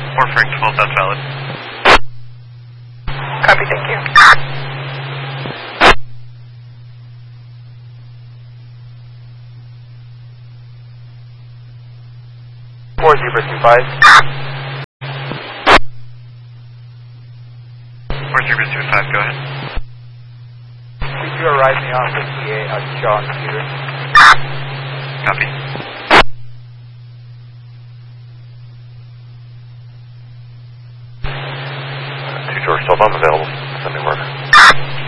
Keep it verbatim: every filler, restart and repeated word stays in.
Or Frank twelve, that's valid. Copy, thank you. four zero two five. four zero two five, go ahead. Did you arrive me on fifty-eight at John Peter? Copy. Two George twelve, I'm available.